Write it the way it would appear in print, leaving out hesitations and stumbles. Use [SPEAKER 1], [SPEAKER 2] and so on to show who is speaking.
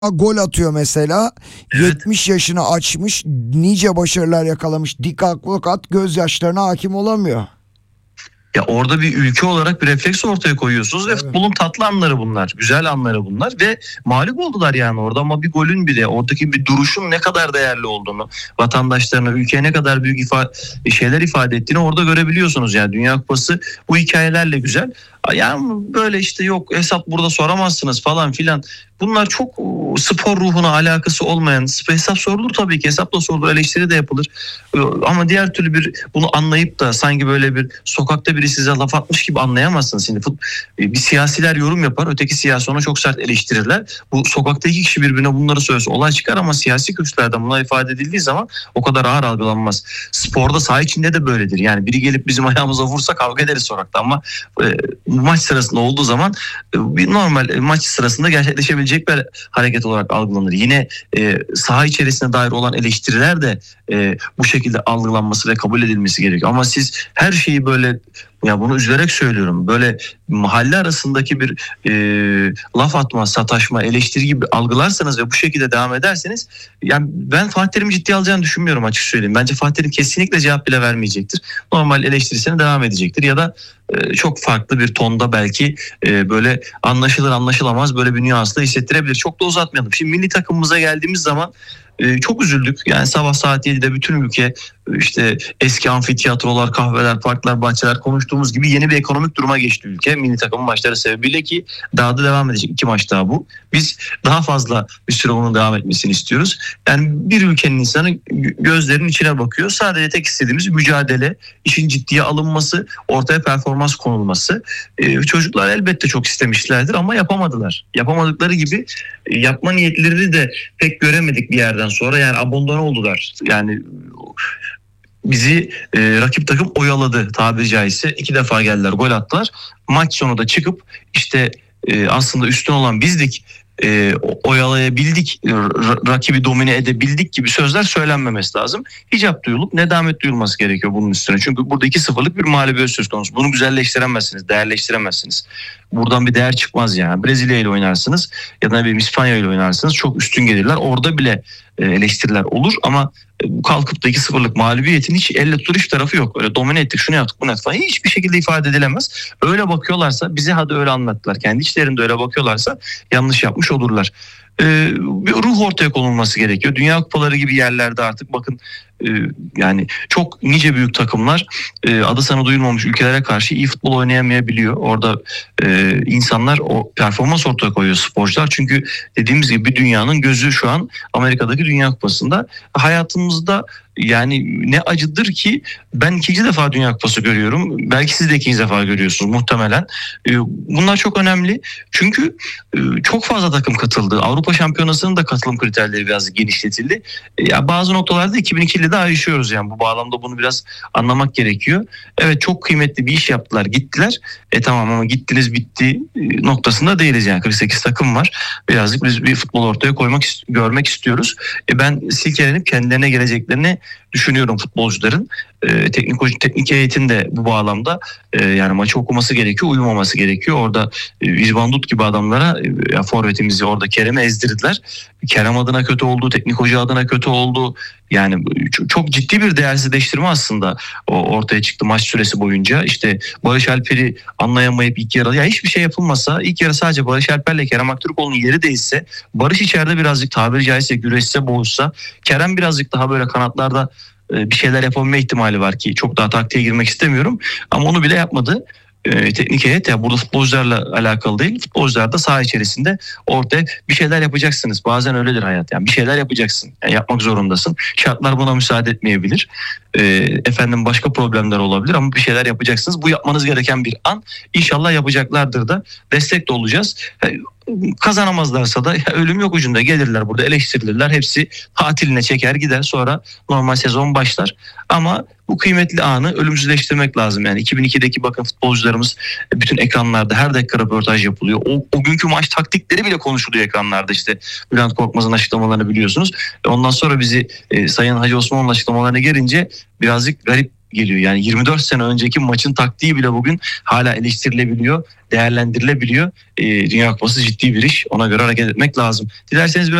[SPEAKER 1] gol atıyor mesela.
[SPEAKER 2] Evet.
[SPEAKER 1] 70 yaşını açmış, nice başarılar yakalamış. Dikkat fakat gözyaşlarına hakim olamıyor.
[SPEAKER 2] Ya orada bir ülke olarak bir refleks ortaya koyuyorsunuz ve
[SPEAKER 1] Tabii.
[SPEAKER 2] futbolun tatlı anları bunlar. Güzel anları bunlar ve mağlup oldular yani orada, ama bir golün bile oradaki bir duruşun ne kadar değerli olduğunu, vatandaşlarına, ülkeye ne kadar büyük şeyler ifade ettiğini orada görebiliyorsunuz. Yani Dünya Kupası bu hikayelerle güzel. Yani böyle işte yok hesap burada soramazsınız falan filan. Bunlar çok spor ruhuna alakası olmayan, hesap sorulur tabii ki, hesap da sorulur, eleştiri de yapılır. Ama diğer türlü bunu anlayıp da sanki böyle bir sokakta biri size laf atmış gibi anlayamazsınız. Şimdi bir siyasiler yorum yapar, öteki siyasi ona çok sert eleştirirler. Bu sokakta iki kişi birbirine bunları söylese olay çıkar, ama siyasi kürsülerden bunlar ifade edildiği zaman o kadar ağır algılanmaz. Sporda saha içinde de böyledir. Yani biri gelip bizim ayağımıza vursa kavga ederiz sokakta, ama maç sırasında olduğu zaman bir normal maç sırasında gerçekleşebilecek bir hareket olarak algılanır. Yine saha içerisine dair olan eleştiriler de bu şekilde algılanması ve kabul edilmesi gerekiyor. Ama siz her şeyi böyle, ya bunu üzülerek söylüyorum, böyle mahalle arasındaki bir laf atma, sataşma, eleştiri gibi algılarsanız ve bu şekilde devam ederseniz, yani ben Fatih Terim'i ciddiye alacağını düşünmüyorum, açık söyleyeyim. Bence Fatih Terim kesinlikle cevap bile vermeyecektir. Normal eleştirisine devam edecektir ya da çok farklı bir tonda belki böyle anlaşılır anlaşılamaz böyle bir nüansla hissettirebilir. Çok da uzatmayalım. Şimdi milli takımımıza geldiğimiz zaman çok üzüldük. Yani sabah saat 7'de bütün ülke işte eski amfiteyatrolar, kahveler, parklar, bahçeler, konuştuğumuz gibi yeni bir ekonomik duruma geçti ülke. Milli takımın maçları sebebiyle, ki daha da devam edecek 2 maç daha bu. Biz daha fazla bir süre onun devam etmesini istiyoruz. Yani bir ülkenin insanı gözlerinin içine bakıyor. Sadece tek istediğimiz mücadele, işin ciddiye alınması, ortaya performans konulması. Çocuklar elbette çok istemişlerdir ama yapamadılar. Yapamadıkları gibi yapma niyetlerini de pek göremedik bir yerden sonra. Yani abandone oldular. Yani bizi rakip takım oyaladı tabiri caizse. 2 defa geldiler, gol attılar. Maç sonu da çıkıp işte aslında üstün olan bizdik, oyalayabildik, rakibi domine edebildik gibi sözler söylenmemesi lazım. Hicap duyulup nedamet duyulması gerekiyor bunun üstüne. Çünkü burada 2-0'lık bir mağlubiyet söz konusu. Bunu güzelleştiremezsiniz, değerleştiremezsiniz. Buradan bir değer çıkmaz yani. Brezilya ile oynarsınız ya da İspanya ile oynarsınız, çok üstün gelirler. Orada bile eleştiriler olur, ama kalkıp da 2-0'lık mağlubiyetin hiç elle tutulur tarafı yok. Öyle domine ettik, şunu yaptık, bunu yaptık falan hiçbir şekilde ifade edilemez. Öyle bakıyorlarsa, bize hadi öyle anlattılar, kendi içlerinde öyle bakıyorlarsa yanlış yapmış olurlar. Bir ruh ortaya konulması gerekiyor. Dünya kupaları gibi yerlerde artık bakın, yani çok nice büyük takımlar adı sana duyulmamış ülkelere karşı iyi futbol oynayamayabiliyor. Orada insanlar o performans ortaya koyuyor, sporcular. Çünkü dediğimiz gibi bir dünyanın gözü şu an Amerika'daki Dünya Kupası'nda. Hayatımızda yani ne acıdır ki ben 2. defa Dünya Kupası görüyorum. Belki siz de 2. defa görüyorsunuz muhtemelen. Bunlar çok önemli. Çünkü çok fazla takım katıldı. Avrupa Şampiyonası'nın da katılım kriterleri biraz genişletildi. Ya bazı noktalarda 2002 ile de ayrışıyoruz yani. Bu bağlamda bunu biraz anlamak gerekiyor. Evet, çok kıymetli bir iş yaptılar, gittiler. Tamam, ama gittiniz bitti noktasında değiliz yani. 48 takım var. Birazcık biz bir futbol ortaya görmek istiyoruz. Ben silkelenip kendilerine geleceklerini düşünüyorum futbolcuların. Teknik heyetin de bu bağlamda yani maçı okuması gerekiyor, uyumaması gerekiyor. Orada İzbandut gibi adamlara, forvetimizi orada Kerem'i ezdirdiler. Kerem adına kötü oldu, teknik hoca adına kötü oldu. Yani çok ciddi bir değersizleştirme aslında ortaya çıktı maç süresi boyunca. İşte Barış Alper'i anlayamayıp ilk yarı, ya hiçbir şey yapılmasa, ilk yarı sadece Barış Alper'le Kerem Aktürkoğlu'nun yeri değişse, Barış içeride birazcık tabiri caizse güreşse, boğuşsa, Kerem birazcık daha böyle kanatlarda bir şeyler yapabilme ihtimali var, ki çok daha taktiğe girmek istemiyorum. Ama onu bile yapmadı. Teknik heyet, ya burada futbolcularla alakalı değil. Futbolcular da saha içerisinde ortaya bir şeyler yapacaksınız. Bazen öyledir hayat. Yani bir şeyler yapacaksın. Yani yapmak zorundasın. Şartlar buna müsaade etmeyebilir. Başka problemler olabilir, ama bir şeyler yapacaksınız. Bu yapmanız gereken bir an. İnşallah yapacaklardır da destek de olacağız. Kazanamazlarsa da ölüm yok ucunda, gelirler burada eleştirilirler, hepsi tatiline çeker gider, sonra normal sezon başlar. Ama bu kıymetli anı ölümsüzleştirmek lazım. Yani 2002'deki bakın futbolcularımız bütün ekranlarda her dakika röportaj yapılıyor. O günkü maç taktikleri bile konuşuluyor ekranlarda, işte Bülent Korkmaz'ın açıklamalarını biliyorsunuz. Ondan sonra bizi Sayın Hacı Osman'ın açıklamalarına gelince birazcık garip geliyor. Yani 24 sene önceki maçın taktiği bile bugün hala eleştirilebiliyor, değerlendirilebiliyor. Dünya Kupası ciddi bir iş. Ona göre hareket etmek lazım. Dilerseniz biraz